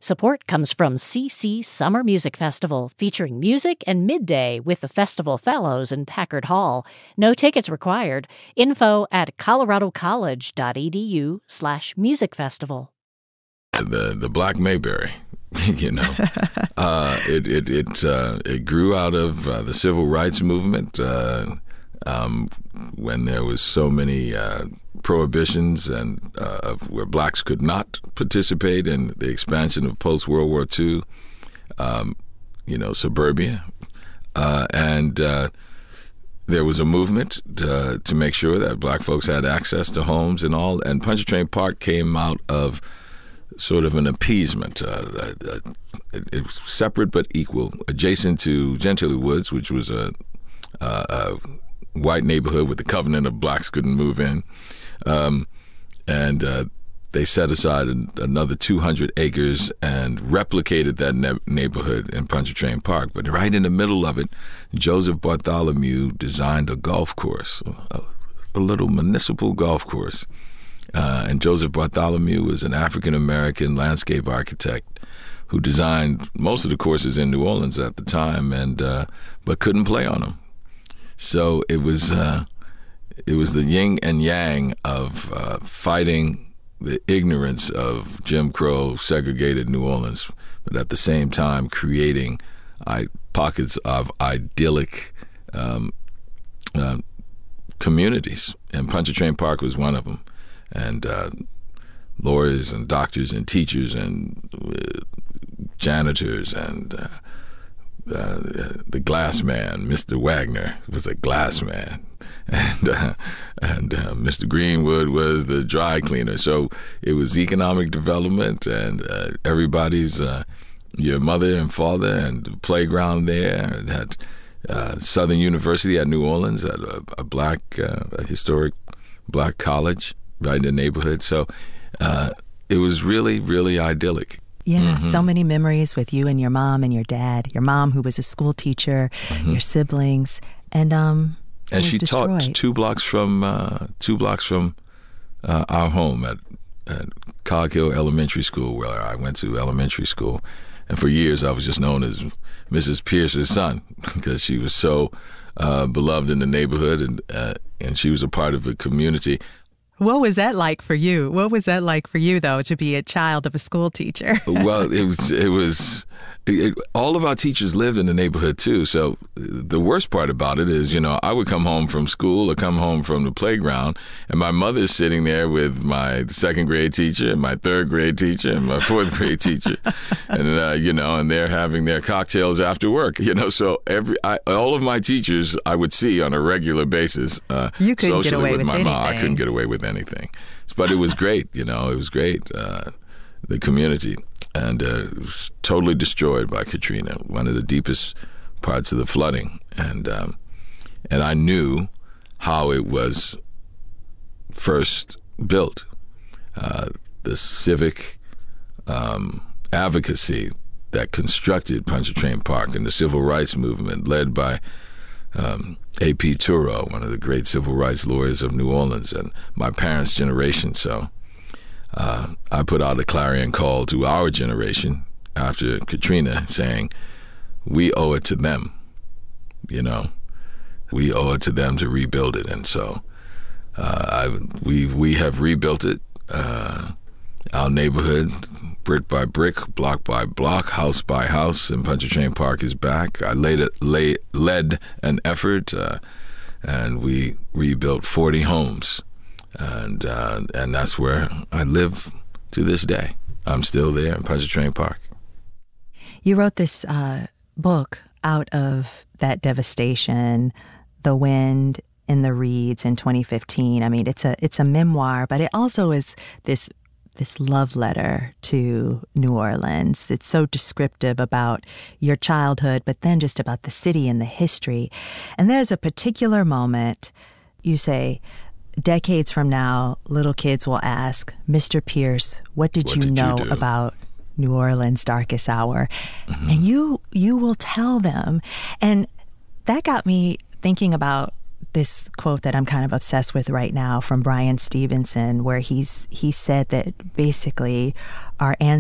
Support comes from CC Summer Music Festival, featuring music and midday with the festival fellows in Packard Hall. No tickets required. Info at coloradocollege.edu/music festival. The Black Mayberry, it grew out of the civil rights movement when there was so many prohibitions and where blacks could not participate in the expansion of post-World War II, suburbia. And there was a movement to make sure that black folks had access to homes and all. And Pontchartrain Park came out of sort of an appeasement. It was separate but equal, adjacent to Gentilly Woods, which was a white neighborhood with the covenant of blacks couldn't move in. And they set aside another 200 acres and replicated that neighborhood in Pontchartrain Park. But right in the middle of it, Joseph Bartholomew designed a golf course, a little municipal golf course. And Joseph Bartholomew was an African-American landscape architect who designed most of the courses in New Orleans at the time, but couldn't play on them. So it was the yin and yang of fighting the ignorance of Jim Crow segregated New Orleans, but at the same time creating pockets of idyllic communities. And Pontchartrain Park was one of them. And lawyers and doctors and teachers and janitors and the glass man, Mr. Wagner, was a glass man. And Mr. Greenwood was the dry cleaner. So it was economic development, and everybody's your mother and father, and the playground there. And had Southern University at New Orleans, at a historic black college right in the neighborhood. So it was really, really idyllic. Yeah, so many memories with you and your mom and your dad. Your mom, who was a school teacher, your siblings, and she destroyed. taught two blocks from our home at Cog Hill Elementary School, where I went to elementary school. And for years, I was just known as Mrs. Pierce's son because she was so beloved in the neighborhood, and she was a part of a community. What was that like for you? What was that like for you, though, to be a child of a school teacher? Well, it was all of our teachers lived in the neighborhood, too. So the worst part about it is, I would come home from school or come home from the playground, and my mother's sitting there with my second grade teacher and my third grade teacher and my fourth grade teacher. And, and they're having their cocktails after work, So all of my teachers I would see on a regular basis. You couldn't get away with my anything. mom. I couldn't get away with anything. But it was great, it was great, the community. And it was totally destroyed by Katrina, one of the deepest parts of the flooding. And I knew how it was first built. The civic advocacy that constructed Pontchartrain Park and the civil rights movement led by A.P. Turo, one of the great civil rights lawyers of New Orleans, and my parents' generation. So I put out a clarion call to our generation after Katrina saying, we owe it to them, We owe it to them to rebuild it. And so we have rebuilt it, our neighborhood, brick by brick, block by block, house by house, and Pontchartrain Park is back. I led an effort, and we rebuilt 40 homes. And that's where I live to this day. I'm still there in Pontchartrain Park. You wrote this book out of that devastation, The Wind in the Reeds, in 2015. I mean, it's a memoir, but it also is this love letter to New Orleans. It's so descriptive about your childhood, but then just about the city and the history. And there's a particular moment, you say, decades from now, little kids will ask, Mr. Pierce, what did you know about New Orleans' darkest hour? Mm-hmm. And you will tell them. And that got me thinking about this quote that I'm kind of obsessed with right now from Brian Stevenson, where he said that basically our